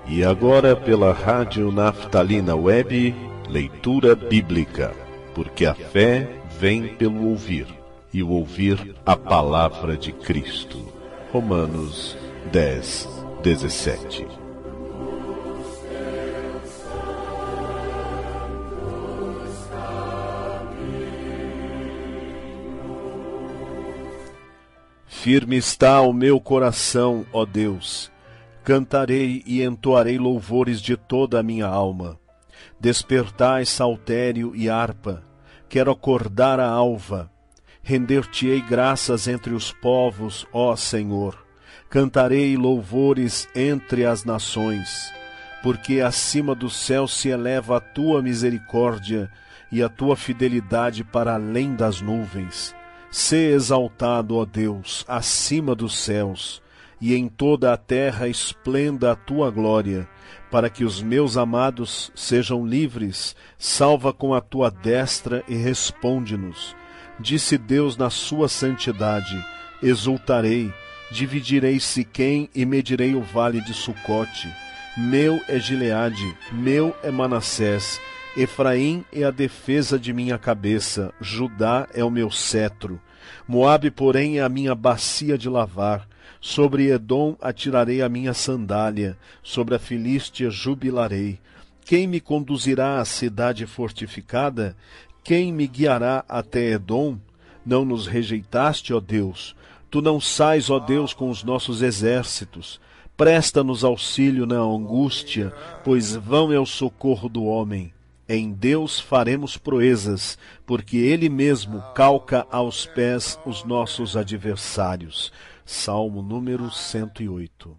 E agora pela Rádio Naftalina Web, leitura bíblica, porque a fé vem pelo ouvir, e o ouvir a palavra de Cristo. Romanos 10, 17. Firme está o meu coração, ó Deus. Cantarei e entoarei louvores de toda a minha alma. Despertai saltério e harpa. Quero acordar a alva. Render-te-ei graças entre os povos, ó Senhor. Cantarei louvores entre as nações. Porque acima do céu se eleva a tua misericórdia e a tua fidelidade para além das nuvens. Sê exaltado, ó Deus, acima dos céus, e em toda a terra esplenda a tua glória, para que os meus amados sejam livres. Salva com a tua destra e responde-nos. Disse Deus na sua santidade: exultarei, dividirei Siquém e medirei o vale de Sucote. Meu é Gileade, meu é Manassés. Efraim é a defesa de minha cabeça, Judá é o meu cetro. Moabe, porém, é a minha bacia de lavar. Sobre Edom atirarei a minha sandália, sobre a Filístia jubilarei. Quem me conduzirá à cidade fortificada? Quem me guiará até Edom? Não nos rejeitaste, ó Deus. Tu não sais, ó Deus, com os nossos exércitos. Presta-nos auxílio na angústia, pois vão é o socorro do homem. Em Deus faremos proezas, porque Ele mesmo calca aos pés os nossos adversários. Salmo número 108.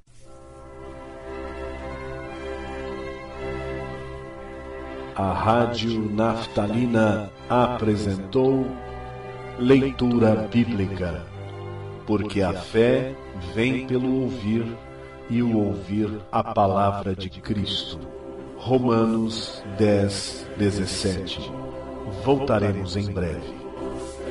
A Rádio Naftalina apresentou leitura bíblica, porque a fé vem pelo ouvir, e o ouvir a palavra de Cristo. Romanos 10, 17. Voltaremos em breve.